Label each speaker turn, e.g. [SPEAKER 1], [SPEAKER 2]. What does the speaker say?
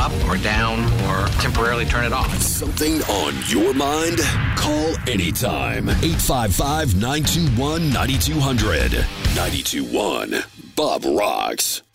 [SPEAKER 1] up or down or temporarily turn it off.
[SPEAKER 2] Something on your mind? Call anytime. 855-921-9200. 92.1 Bob Rocks.